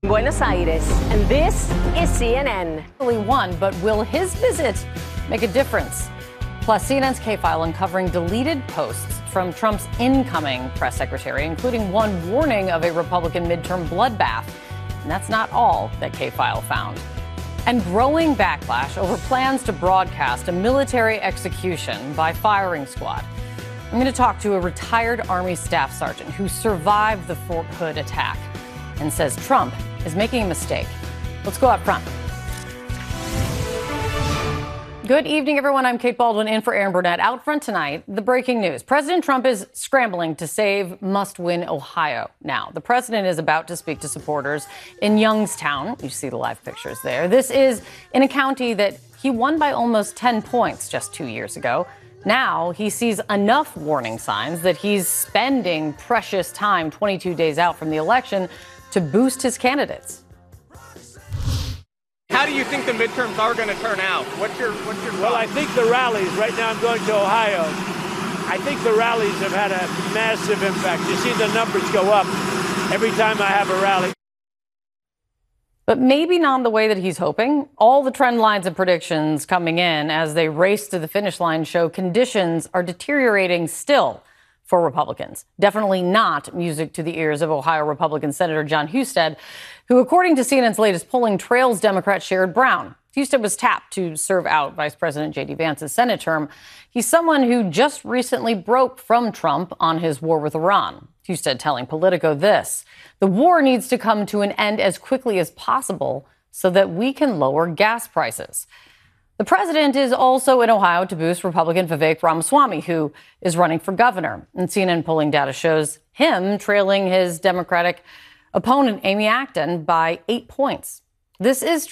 Buenos Aires, and this is CNN. Won, but will his visit make a difference? Plus, CNN's K-File uncovering deleted posts from Trump's incoming press secretary, including one warning of a Republican midterm bloodbath. And that's not all that K-File found. And growing backlash over plans to broadcast a military execution by firing squad. I'm going to talk to a retired Army staff sergeant who survived the Fort Hood attack and says Trump is making a mistake. Let's go out front. Good evening, everyone. I'm Kate Baldwin in for Aaron Burnett. Out front tonight, the breaking news. President Trump is scrambling to save must-win Ohio. Now, the president is about to speak to supporters in Youngstown. You see the live pictures there. This is in a county that he won by almost 10 points just 2 years ago. Now he sees enough warning signs that he's spending precious time 22 days out from the election to boost his candidates. How do you think the midterms are going to turn out? What's your Well, I think the rallies, right now I'm going to Ohio, I think the rallies have had a massive impact. You see the numbers go up every time I have a rally. But maybe not the way that he's hoping. All the trend lines and predictions coming in as they race to the finish line show conditions are deteriorating still for Republicans. Definitely not music to the ears of Ohio Republican Senator Jon Husted, who, according to CNN's latest polling, trails Democrat Sherrod Brown. Husted was tapped to serve out Vice President J.D. Vance's Senate term. He's someone who just recently broke from Trump on his war with Iran. Husted telling Politico this: the war needs to come to an end as quickly as possible so that we can lower gas prices. The president is also in Ohio to boost Republican Vivek Ramaswamy, who is running for governor. And CNN polling data shows him trailing his Democratic opponent, Amy Acton, by 8 points. This is